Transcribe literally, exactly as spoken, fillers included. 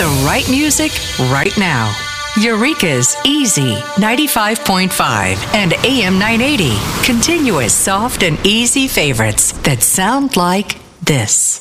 the right music right now. Eureka's Easy ninety-five point five and A M nine eighty. Continuous soft and easy favorites that sound like this.